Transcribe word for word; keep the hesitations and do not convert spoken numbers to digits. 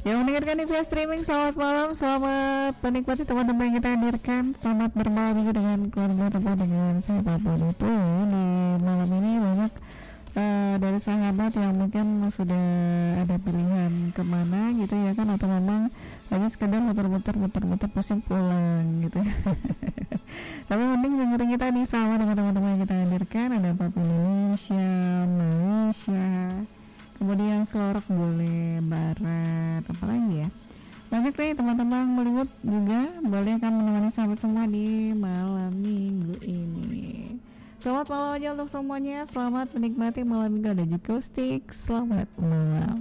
Yang mendengarkan di via streaming, selamat malam, selamat menikmati teman-teman yang kita hadirkan. Selamat bermalam juga dengan keluarga ataupun dengan siapapun itu. Di malam ini banyak uh, dari sahabat yang mungkin sudah ada pilihan kemana gitu ya kan, atau memang hanya sekedar muter-muter muter-muter pusing pulang gitu. Tapi mending dengerin kita nih sama dengan teman-teman yang kita hadirkan. Ada Papua Indonesia, Malaysia, kemudian Selorok boleh, Barat, apa lagi ya, banyak nih teman-teman Hollywood juga boleh kan menemani sahabat semua di malam minggu ini. Selamat malam aja untuk semuanya, selamat menikmati malam minggu. Ada juga Stick, selamat malam.